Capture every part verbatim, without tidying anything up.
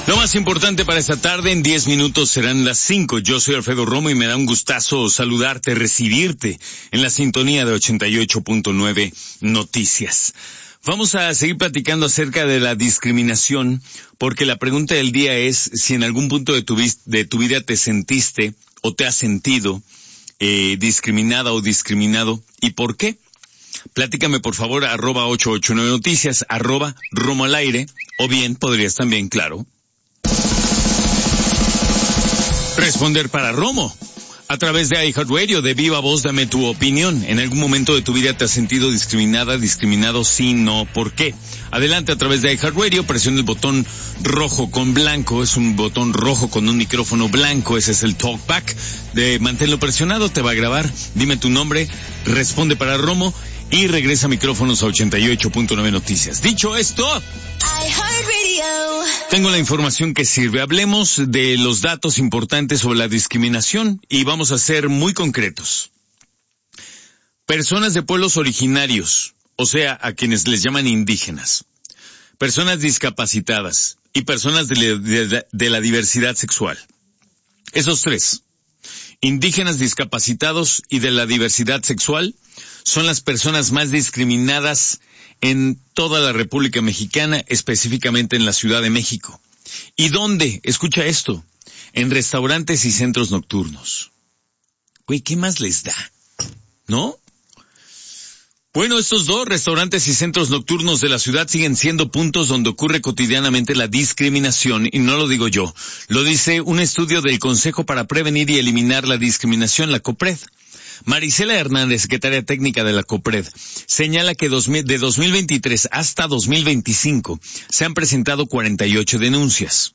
Lo más importante para esta tarde, en diez minutos serán las cinco. Yo soy Alfredo Romo y me da un gustazo saludarte, recibirte en la sintonía de ochenta y ocho punto nueve Noticias. Vamos a seguir platicando acerca de la discriminación, porque la pregunta del día es si en algún punto de tu, de tu vida te sentiste o te has sentido eh, discriminada o discriminado, ¿y por qué? Platícame por favor, arroba ochocientos ochenta y nueve Noticias, arroba Romo al aire, o bien podrías también, claro, responder para Romo a través de iHeartRadio, de viva voz, dame tu opinión. ¿En algún momento de tu vida te has sentido discriminada, discriminado? Sí, no, ¿por qué? Adelante a través de iHeartRadio, presiona el botón rojo con blanco, es un botón rojo con un micrófono blanco, ese es el talkback. De manténlo presionado, te va a grabar, dime tu nombre, responde para Romo y regresa micrófonos a ochenta y ocho punto nueve Noticias. Dicho esto, tengo la información que sirve. Hablemos de los datos importantes sobre la discriminación y vamos a ser muy concretos. Personas de pueblos originarios, o sea, a quienes les llaman indígenas, personas discapacitadas y personas de la, de, de la diversidad sexual. Esos tres, indígenas, discapacitados y de la diversidad sexual, son las personas más discriminadas en toda la República Mexicana, específicamente en la Ciudad de México. ¿Y dónde? Escucha esto. En restaurantes y centros nocturnos. Güey, ¿qué más les da? ¿No? Bueno, estos dos restaurantes y centros nocturnos de la ciudad siguen siendo puntos donde ocurre cotidianamente la discriminación, y no lo digo yo. Lo dice un estudio del Consejo para Prevenir y Eliminar la Discriminación, la COPRED. Marisela Hernández, secretaria técnica de la COPRED, señala que de dos mil veintitrés hasta dos mil veinticinco se han presentado cuarenta y ocho denuncias.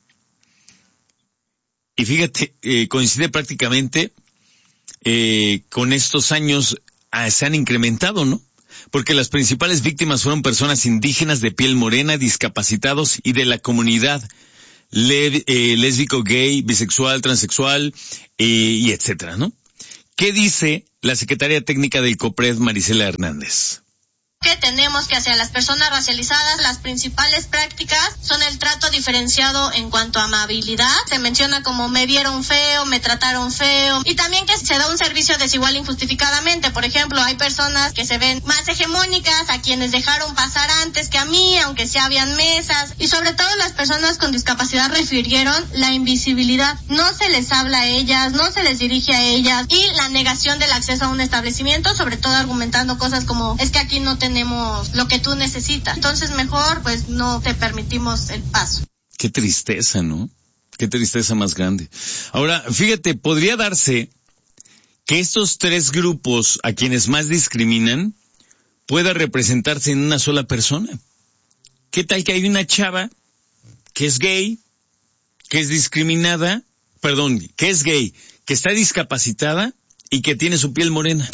Y fíjate, eh, coincide prácticamente eh, con estos años, ah, se han incrementado, ¿no? Porque las principales víctimas fueron personas indígenas de piel morena, discapacitados y de la comunidad le, eh, lésbico, gay, bisexual, transexual eh, y etcétera, ¿no? ¿Qué dice la secretaria técnica del COPRED, Marisela Hernández? Que tenemos que hacia las personas racializadas, las principales prácticas son el trato diferenciado en cuanto a amabilidad. Se menciona como me vieron feo, me trataron feo, y también que se da un servicio desigual injustificadamente. Por ejemplo, hay personas que se ven más hegemónicas, a quienes dejaron pasar antes que a mí, aunque sí habían mesas, y sobre todo las personas con discapacidad refirieron la invisibilidad. No se les habla a ellas, no se les dirige a ellas, y la negación del acceso a un establecimiento, sobre todo argumentando cosas como es que aquí no tenemos tenemos lo que tú necesitas, entonces mejor pues no te permitimos el paso. Qué tristeza, ¿no? Qué tristeza más grande. Ahora, fíjate, podría darse que estos tres grupos a quienes más discriminan pueda representarse en una sola persona. ¿Qué tal que hay una chava que es gay, que es discriminada, perdón, que es gay, que está discapacitada y que tiene su piel morena?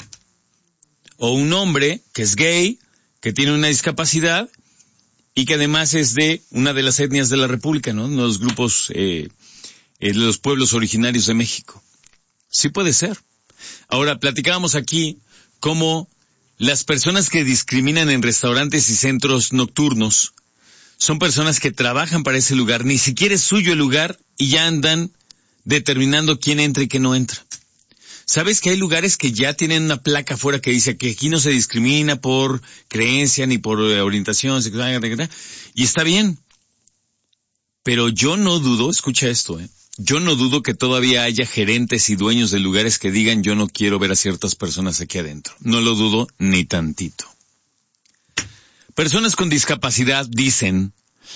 O un hombre que es gay, que tiene una discapacidad y que además es de una de las etnias de la República, ¿no? Los grupos eh, eh, de los pueblos originarios de México. Sí puede ser. Ahora, platicábamos aquí cómo las personas que discriminan en restaurantes y centros nocturnos son personas que trabajan para ese lugar, ni siquiera es suyo el lugar y ya andan determinando quién entra y quién no entra. ¿Sabes que hay lugares que ya tienen una placa afuera que dice que aquí no se discrimina por creencia ni por orientación sexual? Y está bien. Pero yo no dudo, escucha esto, ¿eh? Yo no dudo que todavía haya gerentes y dueños de lugares que digan yo no quiero ver a ciertas personas aquí adentro. No lo dudo ni tantito. Personas con discapacidad dicen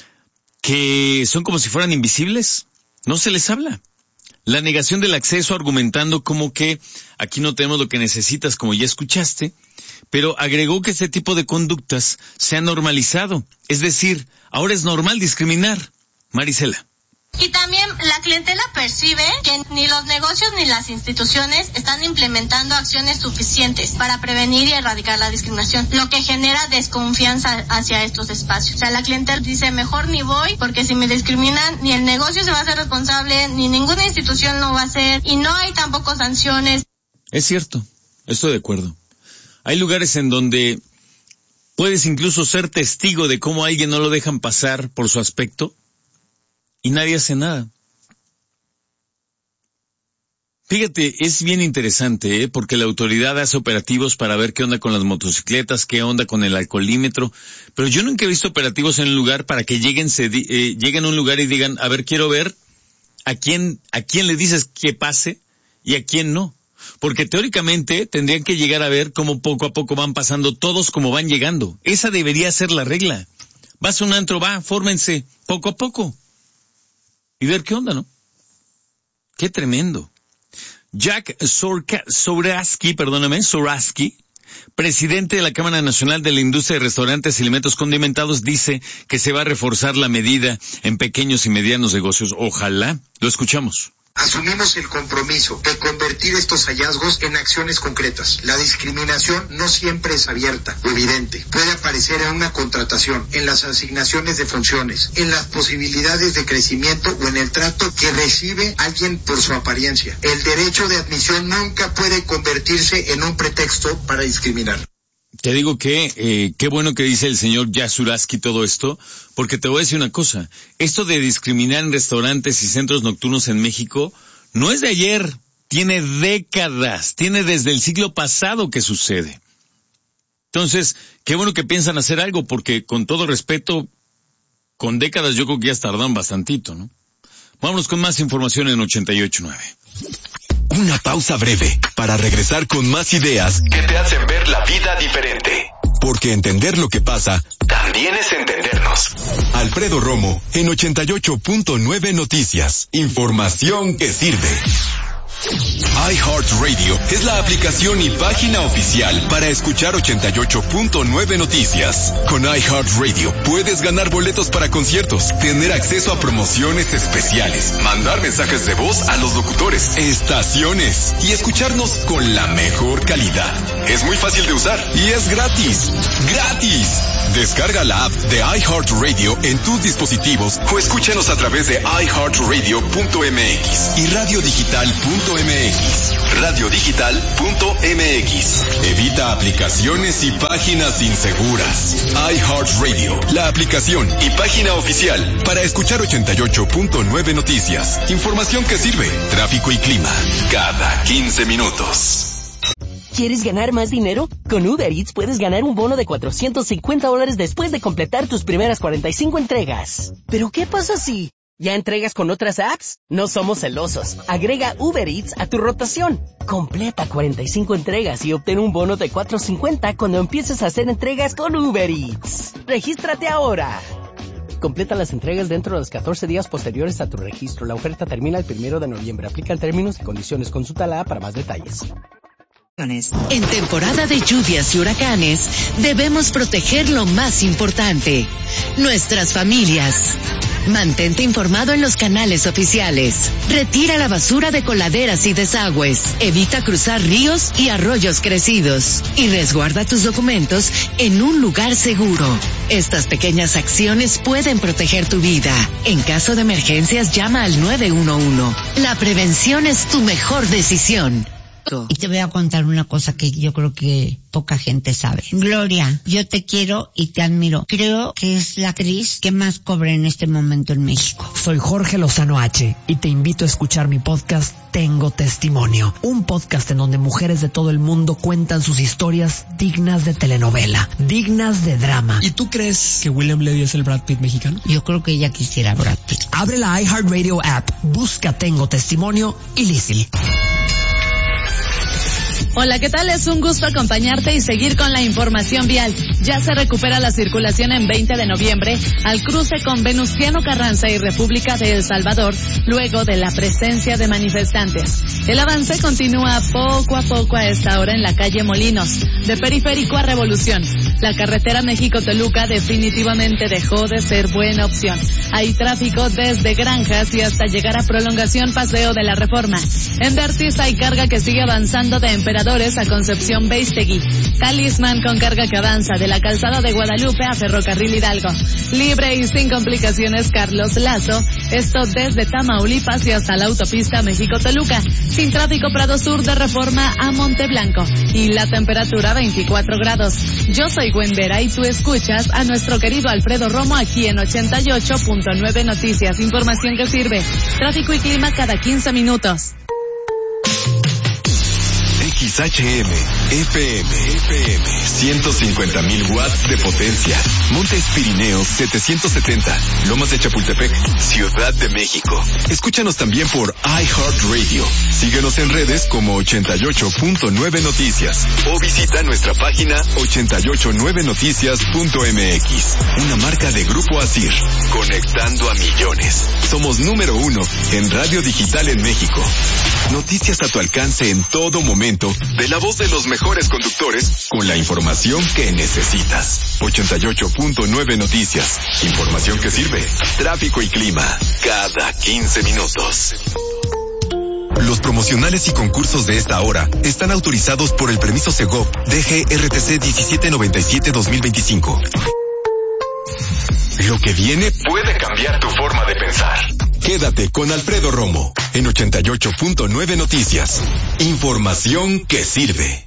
que son como si fueran invisibles. No se les habla. La negación del acceso argumentando como que aquí no tenemos lo que necesitas, como ya escuchaste, pero agregó que este tipo de conductas se han normalizado. Es decir, ahora es normal discriminar. Marisela. Y también la clientela percibe que ni los negocios ni las instituciones están implementando acciones suficientes para prevenir y erradicar la discriminación, lo que genera desconfianza hacia estos espacios. O sea, la clientela dice, mejor ni voy, porque si me discriminan, ni el negocio se va a hacer responsable, ni ninguna institución lo va a hacer, y no hay tampoco sanciones. Es cierto, estoy de acuerdo. Hay lugares en donde puedes incluso ser testigo de cómo a alguien no lo dejan pasar por su aspecto, y nadie hace nada. Fíjate, es bien interesante, ¿eh? Porque la autoridad hace operativos para ver qué onda con las motocicletas, qué onda con el alcoholímetro, pero yo nunca he visto operativos en un lugar para que lleguen, se di, eh, lleguen a un lugar y digan, a ver, quiero ver a quién, a quién le dices que pase y a quién no. Porque teóricamente tendrían que llegar a ver cómo poco a poco van pasando todos como van llegando. Esa debería ser la regla. Vas a un antro, va, fórmense poco a poco. Y ver qué onda, ¿no? Qué tremendo. Jack Souraski, perdóname, Souraski, presidente de la Cámara Nacional de la Industria de Restaurantes y Alimentos Condimentados, dice que se va a reforzar la medida en pequeños y medianos negocios. Ojalá. Lo escuchamos. Asumimos el compromiso de convertir estos hallazgos en acciones concretas. La discriminación no siempre es abierta o evidente. Puede aparecer en una contratación, en las asignaciones de funciones, en las posibilidades de crecimiento o en el trato que recibe alguien por su apariencia. El derecho de admisión nunca puede convertirse en un pretexto para discriminar. Te digo que, eh, qué bueno que dice el señor Yasuraski todo esto, porque te voy a decir una cosa, esto de discriminar en restaurantes y centros nocturnos en México no es de ayer, tiene décadas, tiene desde el siglo pasado que sucede. Entonces, qué bueno que piensan hacer algo, porque con todo respeto, con décadas yo creo que ya tardaron bastantito, ¿no? Vámonos con más información en ochenta y ocho punto nueve. Una pausa breve para regresar con más ideas que te hacen ver la vida diferente. Porque entender lo que pasa también es entendernos. Alfredo Romo en ochenta y ocho punto nueve Noticias. Información que sirve. iHeartRadio es la aplicación y página oficial para escuchar ochenta y ocho punto nueve Noticias. Con iHeartRadio puedes ganar boletos para conciertos, tener acceso a promociones especiales, mandar mensajes de voz a los locutores, estaciones y escucharnos con la mejor calidad. Es muy fácil de usar y es gratis. ¡Gratis! Descarga la app de iHeartRadio en tus dispositivos o escúchanos a través de i heart radio punto m x y radio digital punto m x. radio digital punto m x. Evita aplicaciones y páginas inseguras. iHeartRadio, la aplicación y página oficial para escuchar ochenta y ocho punto nueve Noticias. Información que sirve. Tráfico y clima cada quince minutos. ¿Quieres ganar más dinero? Con Uber Eats puedes ganar un bono de cuatrocientos cincuenta dólares después de completar tus primeras cuarenta y cinco entregas. ¿Pero qué pasa si ya entregas con otras apps? No somos celosos. Agrega Uber Eats a tu rotación. Completa cuarenta y cinco entregas y obtén un bono de cuatrocientos cincuenta cuando empieces a hacer entregas con Uber Eats. ¡Regístrate ahora! Completa las entregas dentro de los catorce días posteriores a tu registro. La oferta termina el primero de noviembre. Aplican términos y condiciones. Consulta la app para más detalles. En temporada de lluvias y huracanes, debemos proteger lo más importante, nuestras familias. Mantente informado en los canales oficiales. Retira la basura de coladeras y desagües. Evita cruzar ríos y arroyos crecidos. Y resguarda tus documentos en un lugar seguro. Estas pequeñas acciones pueden proteger tu vida. En caso de emergencias, llama al nueve uno uno. La prevención es tu mejor decisión. Y te voy a contar una cosa que yo creo que poca gente sabe. Gloria, yo te quiero y te admiro. Creo que es la actriz que más cobra en este momento en México. Soy Jorge Lozano H y te invito a escuchar mi podcast Tengo Testimonio. Un podcast en donde mujeres de todo el mundo cuentan sus historias dignas de telenovela, dignas de drama. ¿Y tú crees que William Levy es el Brad Pitt mexicano? Yo creo que ella quisiera Brad Pitt. Abre la iHeartRadio app, busca Tengo Testimonio y lísili. Hola, ¿qué tal? Es un gusto acompañarte y seguir con la información vial. Ya se recupera la circulación en veinte de noviembre al cruce con Venustiano Carranza y República de El Salvador, luego de la presencia de manifestantes. El avance continúa poco a poco a esta hora en la calle Molinos, de Periférico a Revolución. La carretera México-Toluca definitivamente dejó de ser buena opción. Hay tráfico desde Granjas y hasta llegar a Prolongación Paseo de la Reforma. En Vertis hay carga que sigue avanzando de Emperador a Concepción Beistegui. Talismán con carga que avanza de la calzada de Guadalupe a Ferrocarril Hidalgo. Libre y sin complicaciones Carlos Lazo Esto desde Tamaulipas y hasta la autopista México-Toluca. Sin tráfico Prado Sur de Reforma a Monteblanco. Y la temperatura veinticuatro grados. Yo soy Gwendera y tú escuchas a nuestro querido Alfredo Romo aquí en ochenta y ocho punto nueve Noticias. Información que sirve. Tráfico y clima cada quince minutos. X H M, F M, F M, ciento cincuenta mil watts de potencia. Montes Pirineos setecientos setenta, Lomas de Chapultepec, Ciudad de México. Escúchanos también por iHeartRadio. Síguenos en redes como ochenta y ocho punto nueve Noticias o visita nuestra página ochenta y ocho nueve noticias punto m x. Una marca de Grupo Asir, conectando a millones. Somos número uno en radio digital en México. Noticias a tu alcance en todo momento, de la voz de los mejores conductores, con la información que necesitas. ochenta y ocho punto nueve Noticias. Información que sirve. Tráfico y clima. Cada quince minutos. Los promocionales y concursos de esta hora están autorizados por el permiso Segov D G R T C diecisiete noventa y siete dos mil veinticinco. Lo que viene puede cambiar tu forma de pensar. Quédate con Alfredo Romo en ochenta y ocho punto nueve Noticias. Información que sirve.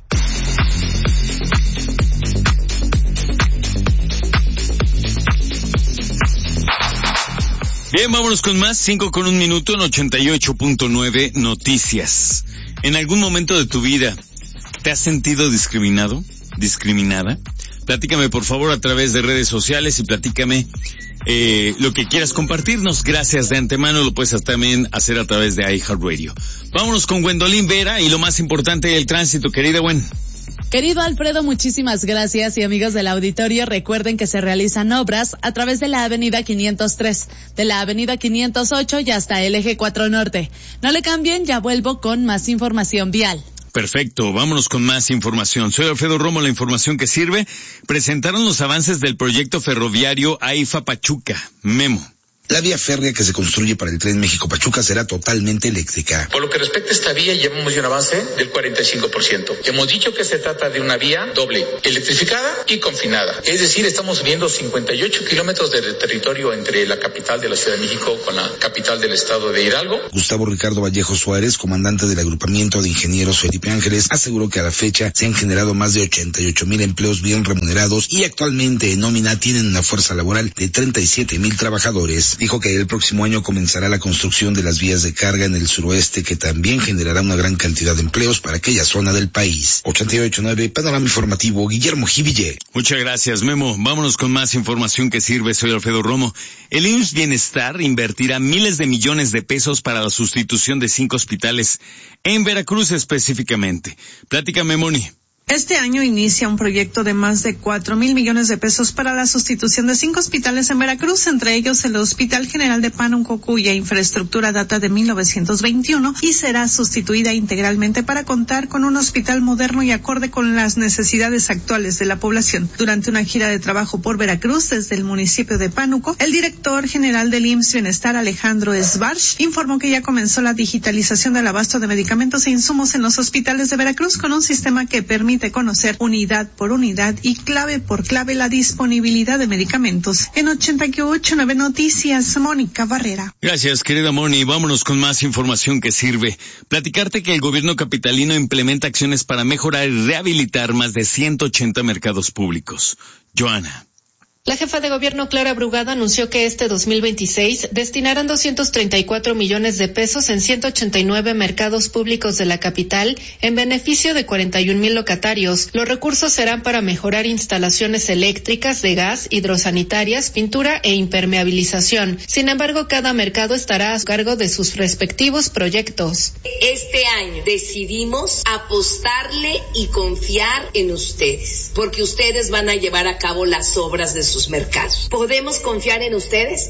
Bien, vámonos con más. Cinco con un minuto en ochenta y ocho punto nueve Noticias. ¿En algún momento de tu vida te has sentido discriminado? ¿Discriminada? Platícame por favor a través de redes sociales y platícame eh, lo que quieras compartirnos. Gracias de antemano, lo puedes también hacer a través de iHeartRadio. Vámonos con Gwendolyn Vera y lo más importante, el tránsito, querida Gwen. Querido Alfredo, muchísimas gracias y amigos del auditorio, recuerden que se realizan obras a través de la avenida quinientos tres, de la avenida quinientos ocho y hasta el eje cuatro norte. No le cambien, ya vuelvo con más información vial. Perfecto, vámonos con más información. Soy Alfredo Romo, la información que sirve. Presentaron los avances del proyecto ferroviario A I F A Pachuca. Memo. La vía férrea que se construye para el tren México-Pachuca será totalmente eléctrica. Por lo que respecta a esta vía, llevamos ya un avance del cuarenta y cinco por ciento. Hemos dicho que se trata de una vía doble, electrificada y confinada. Es decir, estamos viendo cincuenta y ocho kilómetros de territorio entre la capital de la Ciudad de México con la capital del estado de Hidalgo. Gustavo Ricardo Vallejo Suárez, comandante del agrupamiento de ingenieros Felipe Ángeles, aseguró que a la fecha se han generado más de ochenta y ocho mil empleos bien remunerados y actualmente en nómina tienen una fuerza laboral de treinta y siete mil trabajadores. Dijo que el próximo año comenzará la construcción de las vías de carga en el suroeste, que también generará una gran cantidad de empleos para aquella zona del país. ochenta y ocho punto nueve, Panorama Informativo, Guillermo Jiville. Muchas gracias, Memo. Vámonos con más información que sirve. Soy Alfredo Romo. El I M S S Bienestar invertirá miles de millones de pesos para la sustitución de cinco hospitales en Veracruz específicamente. Platícame, Moni. Este año inicia un proyecto de más de cuatro mil millones de pesos para la sustitución de cinco hospitales en Veracruz, entre ellos el Hospital General de Pánuco, cuya infraestructura data de mil novecientos veintiuno y será sustituida integralmente para contar con un hospital moderno y acorde con las necesidades actuales de la población. Durante una gira de trabajo por Veracruz desde el municipio de Pánuco, el director general del I M S S Bienestar, Alejandro Esbarch, informó que ya comenzó la digitalización del abasto de medicamentos e insumos en los hospitales de Veracruz con un sistema que permite conocer unidad por unidad y clave por clave la disponibilidad de medicamentos. En ochenta y ocho punto nueve Noticias, Mónica Barrera. Gracias, querida Moni. Vámonos con más información que sirve. Platicarte que el gobierno capitalino implementa acciones para mejorar y rehabilitar más de ciento ochenta mercados públicos. Joana. La jefa de gobierno Clara Brugada anunció que este dos mil veintiséis destinarán doscientos treinta y cuatro millones de pesos en ciento ochenta y nueve mercados públicos de la capital en beneficio de cuarenta y un mil locatarios. Los recursos serán para mejorar instalaciones eléctricas, de gas, hidrosanitarias, pintura e impermeabilización. Sin embargo, cada mercado estará a cargo de sus respectivos proyectos. Este año decidimos apostarle y confiar en ustedes, porque ustedes van a llevar a cabo las obras de su sus mercados. ¿Podemos confiar en ustedes?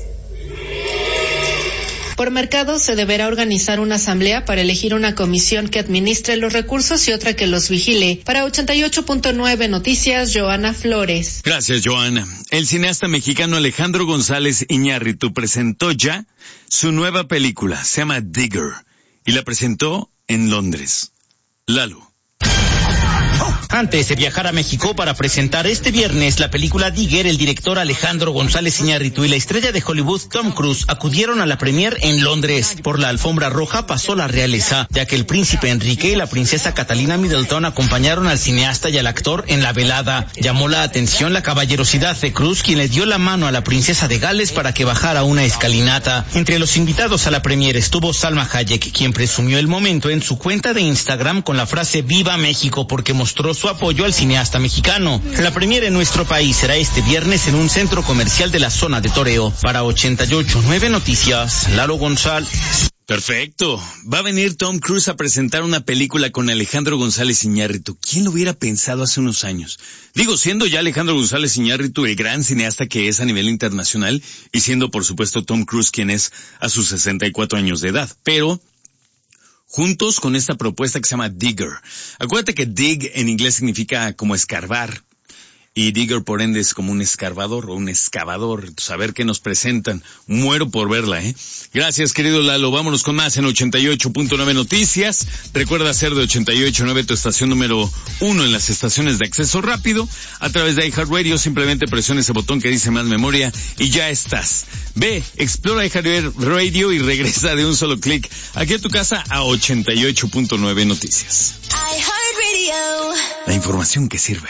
Por mercado se deberá organizar una asamblea para elegir una comisión que administre los recursos y otra que los vigile. Para ochenta y ocho punto nueve Noticias, Joana Flores. Gracias, Joana. El cineasta mexicano Alejandro González Iñárritu presentó ya su nueva película. Se llama Digger y la presentó en Londres. Lalo. Antes de viajar a México para presentar este viernes la película Digger, el director Alejandro González Iñárritu y la estrella de Hollywood Tom Cruise acudieron a la premier en Londres. Por la alfombra roja pasó la realeza, ya que el príncipe Enrique y la princesa Catalina Middleton acompañaron al cineasta y al actor en la velada. Llamó la atención la caballerosidad de Cruise, quien le dio la mano a la princesa de Gales para que bajara una escalinata. Entre los invitados a la premier estuvo Salma Hayek, quien presumió el momento en su cuenta de Instagram con la frase "Viva México", porque mostró su apoyo al cineasta mexicano. La premier en nuestro país será este viernes en un centro comercial de la zona de Toreo. Para ochenta y ocho punto nueve Noticias, Lalo González. Perfecto. Va a venir Tom Cruise a presentar una película con Alejandro González Iñárritu. ¿Quién lo hubiera pensado hace unos años? Digo, siendo ya Alejandro González Iñárritu el gran cineasta que es a nivel internacional, y siendo por supuesto Tom Cruise quien es a sus sesenta y cuatro años de edad. Pero juntos con esta propuesta que se llama Digger. Acuérdate que dig en inglés significa como escarbar, y Digger por ende es como un escarbador o un excavador. Entonces, a ver qué nos presentan. Muero por verla, ¿eh? Gracias, querido Lalo. Vámonos con más en ochenta y ocho punto nueve Noticias. Recuerda hacer de ochenta y ocho punto nueve tu estación número uno en las estaciones de acceso rápido. A través de iHeartRadio, simplemente presiona ese botón que dice más memoria y ya estás. Ve, explora iHeartRadio y regresa de un solo clic aquí a tu casa a ochenta y ocho punto nueve Noticias. iHeartRadio. La información que sirve.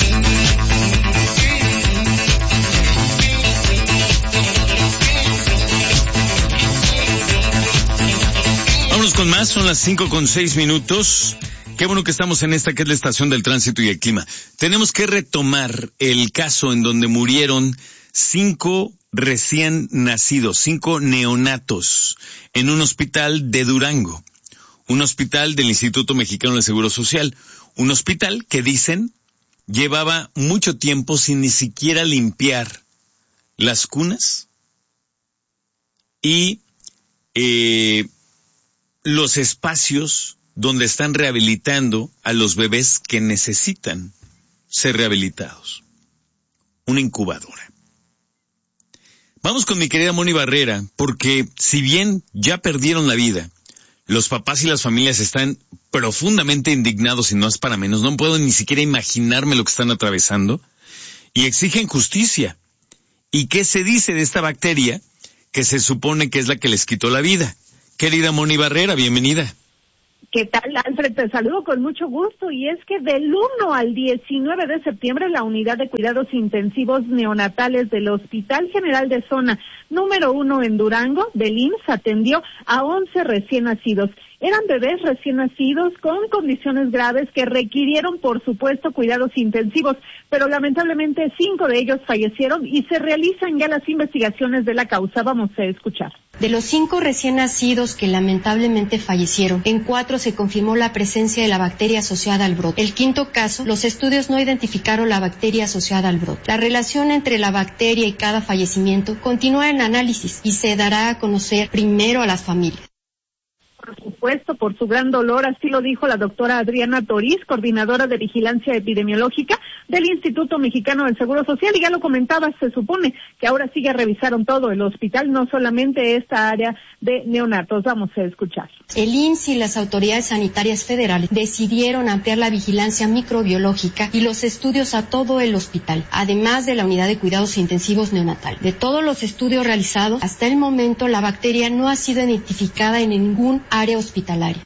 Vámonos con más, son las cinco con seis minutos. Qué bueno que estamos en esta que es la estación del tránsito y el clima. Tenemos que retomar el caso en donde murieron cinco recién nacidos, cinco neonatos en un hospital de Durango. Un hospital del Instituto Mexicano del Seguro Social. Un hospital que dicen llevaba mucho tiempo sin ni siquiera limpiar las cunas y eh, los espacios donde están rehabilitando a los bebés que necesitan ser rehabilitados. Una incubadora. Vamos con mi querida Moni Barrera, porque si bien ya perdieron la vida, los papás y las familias están profundamente indignados y no es para menos. No puedo ni siquiera imaginarme lo que están atravesando y exigen justicia. ¿Y qué se dice de esta bacteria que se supone que es la que les quitó la vida? Querida Moni Barrera, bienvenida. ¿Qué tal, Alfred? Te saludo con mucho gusto. Y es que del uno al diecinueve de septiembre, la Unidad de Cuidados Intensivos Neonatales del Hospital General de Zona número uno en Durango, del I M S S, atendió a once recién nacidos. Eran bebés recién nacidos con condiciones graves que requirieron, por supuesto, cuidados intensivos, pero lamentablemente cinco de ellos fallecieron y se realizan ya las investigaciones de la causa. Vamos a escuchar. De los cinco recién nacidos que lamentablemente fallecieron, en cuatro se confirmó la presencia de la bacteria asociada al brote. El quinto caso, los estudios no identificaron la bacteria asociada al brote. La relación entre la bacteria y cada fallecimiento continúa en análisis y se dará a conocer primero a las familias. Por supuesto, por su gran dolor, así lo dijo la doctora Adriana Toriz, coordinadora de vigilancia epidemiológica del Instituto Mexicano del Seguro Social, y ya lo comentaba, se supone que ahora sí ya revisaron todo el hospital, no solamente esta área de neonatos. Vamos a escuchar. El I M S S y las autoridades sanitarias federales decidieron ampliar la vigilancia microbiológica y los estudios a todo el hospital, además de la unidad de cuidados intensivos neonatal. De todos los estudios realizados, hasta el momento la bacteria no ha sido identificada en ningún área hospitalaria.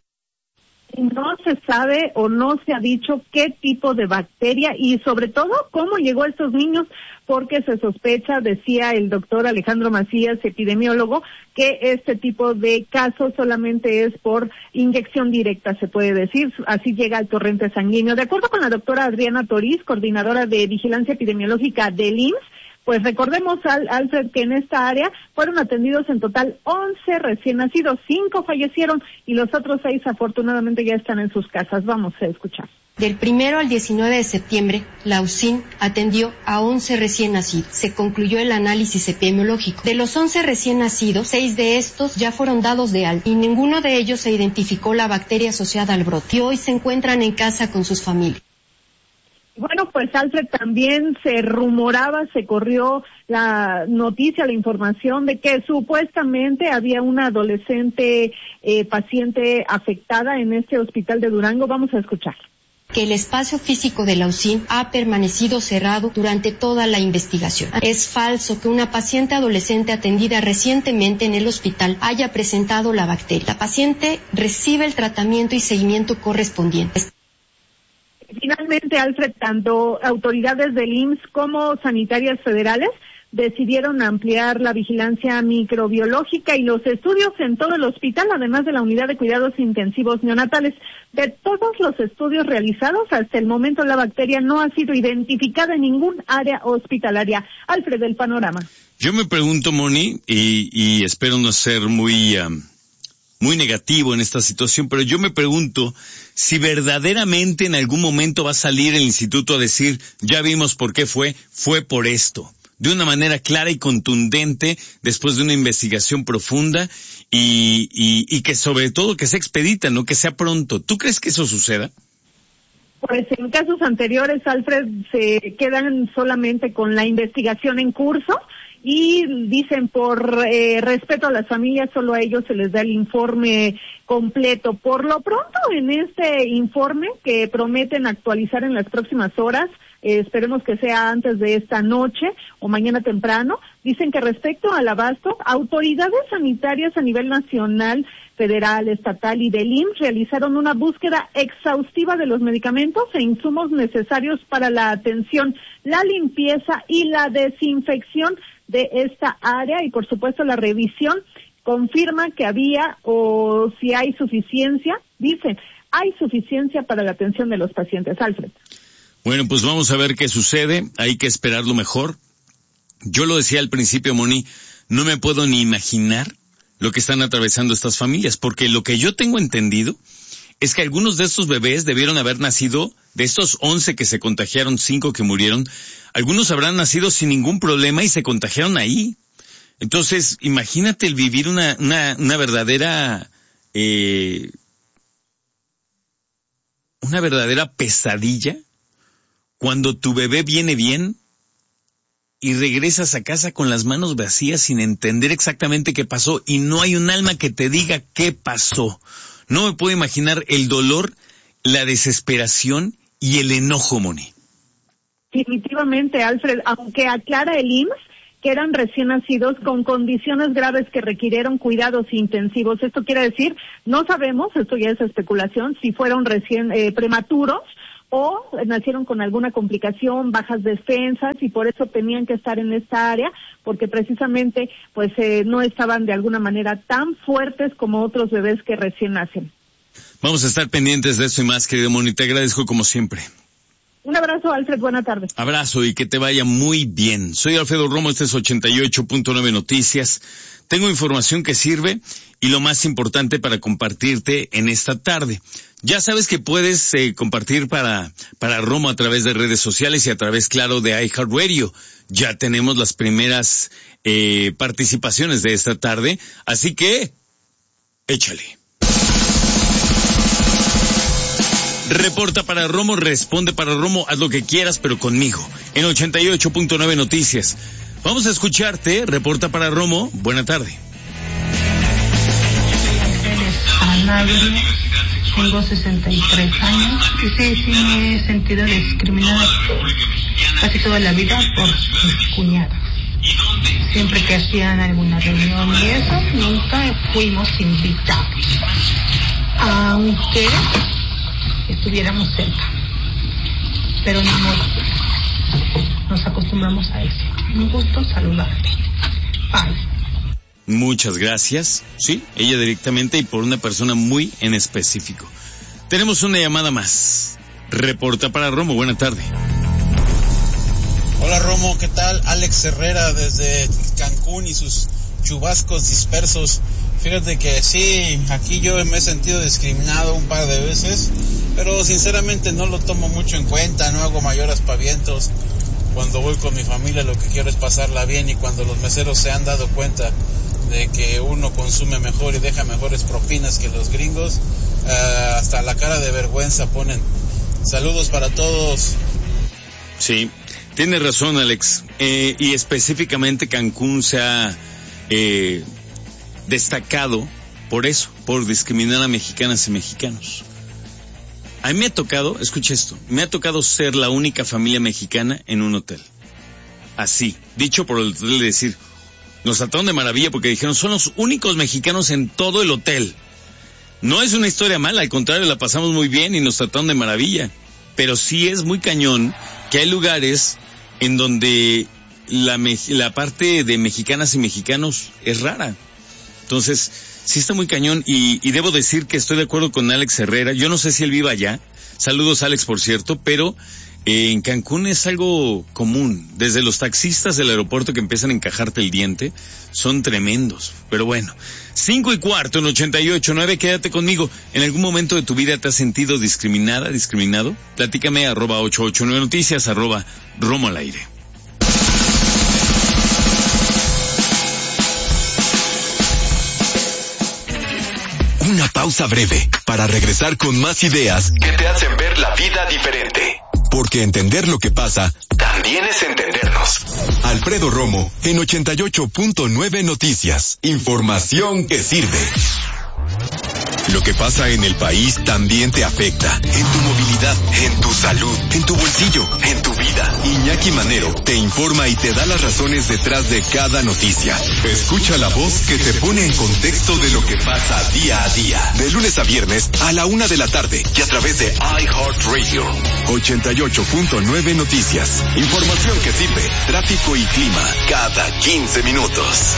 No se sabe o no se ha dicho qué tipo de bacteria y sobre todo cómo llegó a estos niños, porque se sospecha, decía el doctor Alejandro Macías, epidemiólogo, que este tipo de casos solamente es por inyección directa, se puede decir, así llega al torrente sanguíneo. De acuerdo con la doctora Adriana Toriz, coordinadora de vigilancia epidemiológica del I M S S, pues recordemos, al, Alfred, que en esta área fueron atendidos en total once recién nacidos, cinco fallecieron y los otros seis afortunadamente ya están en sus casas. Vamos a escuchar. Del primero al diecinueve de septiembre, la U C I N atendió a once recién nacidos. Se concluyó el análisis epidemiológico. De los once recién nacidos, seis de estos ya fueron dados de alta y ninguno de ellos se identificó la bacteria asociada al brote y hoy se encuentran en casa con sus familias. Bueno, pues Alfred, también se rumoraba, se corrió la noticia, la información de que supuestamente había una adolescente eh, paciente afectada en este hospital de Durango. Vamos a escuchar. que el espacio físico de la U C I N ha permanecido cerrado durante toda la investigación. Es falso que una paciente adolescente atendida recientemente en el hospital haya presentado la bacteria. La paciente recibe el tratamiento y seguimiento correspondiente. Finalmente, Alfred, tanto autoridades del I M S S como sanitarias federales decidieron ampliar la vigilancia microbiológica y los estudios en todo el hospital, además de la unidad de cuidados intensivos neonatales. De todos los estudios realizados, hasta el momento la bacteria no ha sido identificada en ningún área hospitalaria. Alfred, el panorama. Yo me pregunto, Moni, y, y espero no ser muy, um, muy negativo en esta situación, pero yo me pregunto si verdaderamente en algún momento va a salir el instituto a decir, ya vimos por qué fue, fue por esto. De una manera clara y contundente, después de una investigación profunda y, y, y que sobre todo que sea expedita, no que sea pronto. ¿Tú crees que eso suceda? Pues en casos anteriores, Alfred, se quedan solamente con la investigación en curso y dicen por eh, respeto a las familias, solo a ellos se les da el informe completo. Por lo pronto, en este informe que prometen actualizar en las próximas horas, Eh, esperemos que sea antes de esta noche o mañana temprano, dicen que respecto al abasto, autoridades sanitarias a nivel nacional, federal, estatal y del I M S S realizaron una búsqueda exhaustiva de los medicamentos e insumos necesarios para la atención, la limpieza y la desinfección de esta área y por supuesto la revisión confirma que había o si hay suficiencia, dice, hay suficiencia para la atención de los pacientes. Alfred. Bueno, pues vamos a ver qué sucede, hay que esperar lo mejor. Yo lo decía al principio, Moni, no me puedo ni imaginar lo que están atravesando estas familias, porque lo que yo tengo entendido es que algunos de estos bebés debieron haber nacido, de estos once que se contagiaron, cinco que murieron, algunos habrán nacido sin ningún problema y se contagiaron ahí. Entonces, imagínate el vivir una, una, una verdadera, eh, una verdadera pesadilla, cuando tu bebé viene bien y regresas a casa con las manos vacías sin entender exactamente qué pasó y no hay un alma que te diga qué pasó. No me puedo imaginar el dolor, la desesperación y el enojo, Moni. Definitivamente, Alfred, aunque aclara el I M S S que eran recién nacidos con condiciones graves que requirieron cuidados intensivos. Esto quiere decir, no sabemos, esto ya es especulación, si fueron recién eh, prematuros o nacieron con alguna complicación, bajas defensas y por eso tenían que estar en esta área, porque precisamente pues eh, no estaban de alguna manera tan fuertes como otros bebés que recién nacen. Vamos a estar pendientes de eso y más, querido Moni, te agradezco como siempre. Un abrazo, Alfred, buena tarde. Abrazo y que te vaya muy bien. Soy Alfredo Romo, este es ochenta y ocho punto nueve Noticias. Tengo información que sirve y lo más importante para compartirte en esta tarde. Ya sabes que puedes eh, compartir para, para Romo a través de redes sociales y a través, claro, de iHeartRadio. Ya tenemos las primeras eh, participaciones de esta tarde, así que échale. Reporta para Romo, responde para Romo, haz lo que quieras, pero conmigo, en ochenta y ocho punto nueve Noticias. Vamos a escucharte, reporta para Romo, buena tarde. Tengo sesenta y tres años y sí, sí me he sentido discriminada casi toda la vida por mis cuñadas. Siempre que hacían alguna reunión y eso, nunca fuimos invitados, aunque estuviéramos cerca, pero ni modo, nos acostumbramos a eso. Un gusto saludarte. Bye. Muchas gracias. Sí, ella directamente y por una persona muy en específico. Tenemos una llamada más. Reporta para Romo, buena tarde. Hola Romo, ¿qué tal? Alex Herrera desde Cancún y sus chubascos dispersos. Fíjate que sí, aquí yo me he sentido discriminado un par de veces, pero sinceramente no lo tomo mucho en cuenta, no hago mayor aspavientos. Cuando voy con mi familia lo que quiero es pasarla bien y cuando los meseros se han dado cuenta de que uno consume mejor y deja mejores propinas que los gringos, uh, hasta la cara de vergüenza ponen. Saludos para todos. Sí, tienes razón, Alex. Eh, y específicamente Cancún se ha eh, destacado por eso, por discriminar a mexicanas y mexicanos. A mí me ha tocado, escucha esto, me ha tocado ser la única familia mexicana en un hotel. Así, dicho por el hotel, de decir, nos trataron de maravilla porque dijeron, son los únicos mexicanos en todo el hotel. No es una historia mala, al contrario, la pasamos muy bien y nos trataron de maravilla. Pero sí es muy cañón que hay lugares en donde la, la parte de mexicanas y mexicanos es rara. Entonces, sí está muy cañón y, y debo decir que estoy de acuerdo con Alex Herrera. Yo no sé si él viva allá. Saludos, Alex, por cierto, pero eh, en Cancún es algo común. Desde los taxistas del aeropuerto que empiezan a encajarte el diente, son tremendos. Pero bueno, cinco y cuarto en ochenta y ocho nueve, quédate conmigo. ¿En algún momento de tu vida te has sentido discriminada, discriminado? Platícame, arroba ocho ocho nueve noticias, arroba Romo al aire. Una pausa breve para regresar con más ideas que te hacen ver la vida diferente. Porque entender lo que pasa también es entendernos. Alfredo Romo en ochenta y ocho punto nueve Noticias. Información que sirve. Lo que pasa en el país también te afecta. En tu movilidad, en tu salud, en tu bolsillo, en tu vida. Iñaki Manero te informa y te da las razones detrás de cada noticia. Escucha la voz que te pone en contexto de lo que pasa día a día. De lunes a viernes a la una de la tarde y a través de iHeartRadio. ochenta y ocho punto nueve Noticias. Información que sirve. Tráfico y clima cada quince minutos.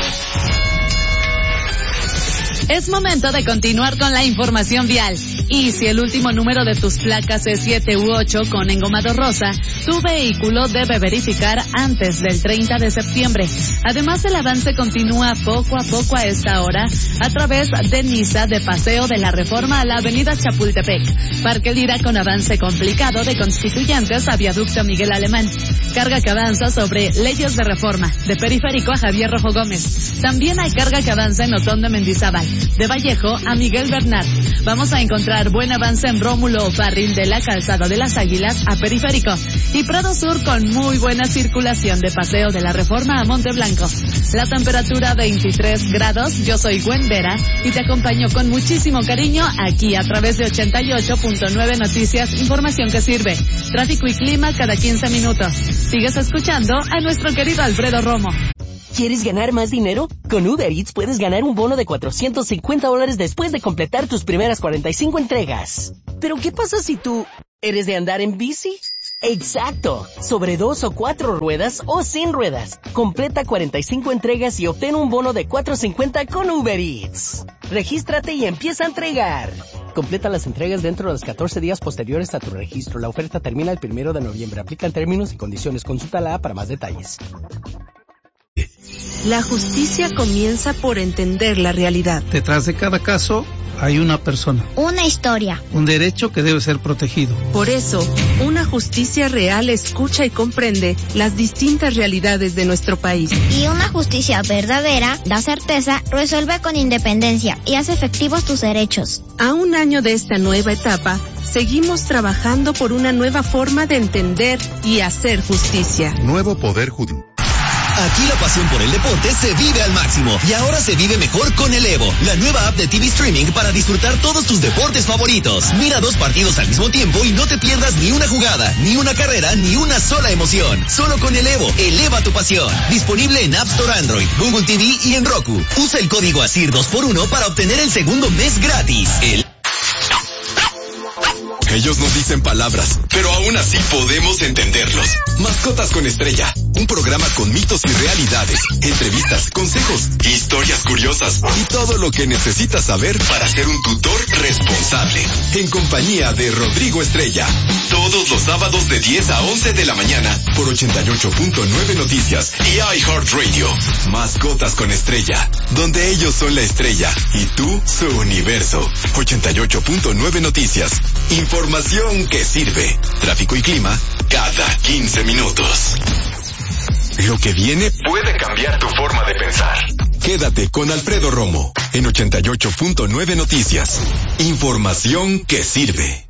Es momento de continuar con la información vial. Y si el último número de tus placas es siete u ocho con engomado rosa, tu vehículo debe verificar antes del treinta de septiembre. Además, el avance continúa poco a poco a esta hora a través de Niza, de Paseo de la Reforma a la Avenida Chapultepec, Parque Lira con avance complicado de Constituyentes a Viaducto Miguel Alemán. Carga que avanza sobre Leyes de Reforma, de Periférico a Javier Rojo Gómez. También hay carga que avanza en Otón de Mendizábal, de Vallejo a Miguel Bernard. Vamos a encontrar buen avance en Rómulo O'Farrill de la Calzada de las Águilas a Periférico y Prado Sur con muy buena circulación de Paseo de la Reforma a Monte Blanco. La temperatura veintitrés grados. Yo soy Gwen Vera y te acompaño con muchísimo cariño aquí a través de ochenta y ocho punto nueve Noticias, información que sirve. Tráfico y clima cada quince minutos. Sigues escuchando a nuestro querido Alfredo Romo. ¿Quieres ganar más dinero? Con Uber Eats puedes ganar un bono de cuatrocientos cincuenta dólares después de completar tus primeras cuarenta y cinco entregas. ¿Pero qué pasa si tú eres de andar en bici? Exacto, sobre dos o cuatro ruedas o sin ruedas. Completa cuarenta y cinco entregas y obtén un bono de cuatrocientos cincuenta con Uber Eats. Regístrate y empieza a entregar. Completa las entregas dentro de los catorce días posteriores a tu registro. La oferta termina el primero de noviembre. Aplican términos y condiciones. Consulta la A para más detalles. La justicia comienza por entender la realidad. Detrás de cada caso hay una persona. Una historia. Un derecho que debe ser protegido. Por eso, una justicia real escucha y comprende las distintas realidades de nuestro país. Y una justicia verdadera da certeza, resuelve con independencia y hace efectivos tus derechos. A un año de esta nueva etapa, seguimos trabajando por una nueva forma de entender y hacer justicia. Nuevo Poder Judicial. Aquí la pasión por el deporte se vive al máximo y ahora se vive mejor con el Evo, la nueva app de T V Streaming para disfrutar todos tus deportes favoritos. Mira dos partidos al mismo tiempo y no te pierdas ni una jugada, ni una carrera, ni una sola emoción. Solo con el Evo, eleva tu pasión. Disponible en App Store Android, Google T V y en Roku. Usa el código ASIR dos por uno para obtener el segundo mes gratis. El Ellos nos dicen palabras, pero aún así podemos entenderlos. Mascotas con Estrella, un programa con mitos y realidades, entrevistas, consejos, historias curiosas y todo lo que necesitas saber para ser un tutor responsable. En compañía de Rodrigo Estrella, todos los sábados de diez a once de la mañana por ochenta y ocho punto nueve Noticias y iHeartRadio. Mascotas con Estrella, donde ellos son la estrella y tú su universo. ochenta y ocho punto nueve Noticias. Información que sirve. Tráfico y clima cada quince minutos. Lo que viene puede cambiar tu forma de pensar. Quédate con Alfredo Romo en ochenta y ocho punto nueve Noticias. Información que sirve.